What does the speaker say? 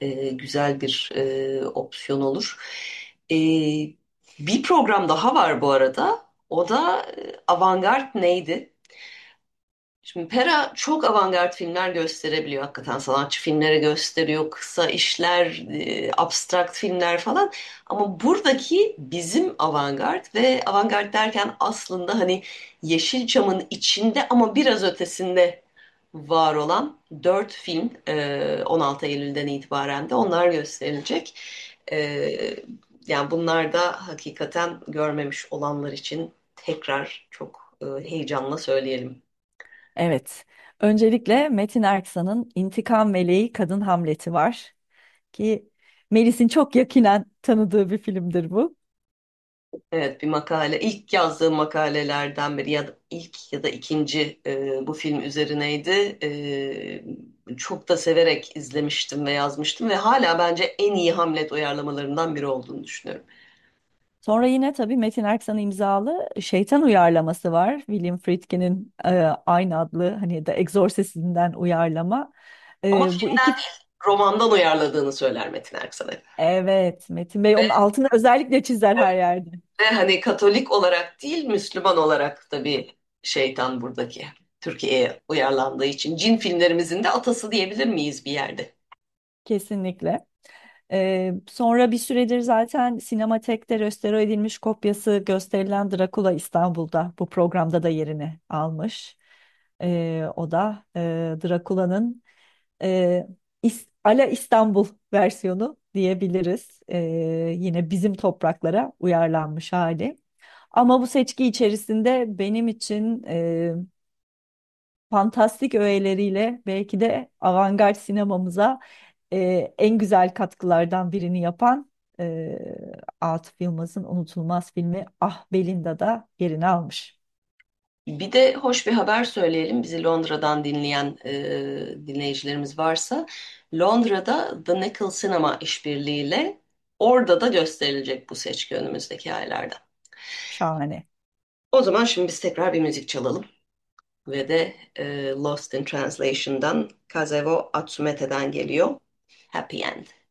güzel bir opsiyon olur. E, Bir program daha var bu arada. O da Avantgard neydi? Şimdi Pera çok avantgard filmler gösterebiliyor. Hakikaten sanatçı filmleri gösteriyor. Kısa işler, abstrakt filmler falan. Ama buradaki bizim avantgard ve avantgard derken aslında hani Yeşilçam'ın içinde ama biraz ötesinde var olan 4 film 16 Eylül'den itibaren de onlar gösterilecek. E, Yani bunlar da hakikaten görmemiş olanlar için tekrar çok heyecanla söyleyelim. Evet. Öncelikle Metin Erksan'ın İntikam Meleği Kadın Hamleti var ki Melis'in çok yakinen tanıdığı bir filmdir bu. Evet, bir makale, ilk yazdığım makalelerden biri ya da ilk ya da ikinci bu film üzerineydi. Çok da severek izlemiştim ve yazmıştım ve hala bence en iyi Hamlet uyarlamalarından biri olduğunu düşünüyorum. Sonra yine tabii Metin Erksan imzalı Şeytan uyarlaması var. William Friedkin'in aynı adlı hani The Exorcist'inden uyarlama. Ama Bu filmden iki değil, romandan uyarladığını söyler Metin Erksan hep. evet Metin Bey Ve, onun altını özellikle çizer her yerde. ve hani Katolik olarak değil, Müslüman olarak da bir şeytan buradaki. Türkiye'ye uyarlandığı için cin filmlerimizin de atası diyebilir miyiz bir yerde? Kesinlikle. Sonra bir süredir zaten Sinematek'te restore edilmiş kopyası gösterilen Drakula İstanbul'da bu programda da yerini almış. O da Drakula'nın Ala İstanbul versiyonu diyebiliriz. Yine bizim topraklara uyarlanmış hali. Ama bu seçki içerisinde benim için fantastik öğeleriyle belki de avantgard sinemamıza en güzel katkılardan birini yapan e, Atıf Yılmaz'ın unutulmaz filmi Ah Belinda da yerini almış. Bir de hoş bir haber söyleyelim. Bizi Londra'dan dinleyen dinleyicilerimiz varsa Londra'da The Nickel Cinema işbirliğiyle orada da gösterilecek bu seçki önümüzdeki aylarda. Şahane. O zaman şimdi biz tekrar bir müzik çalalım ve de Lost in Translation'dan Kazevo Atsumete'den geliyor. Happy End.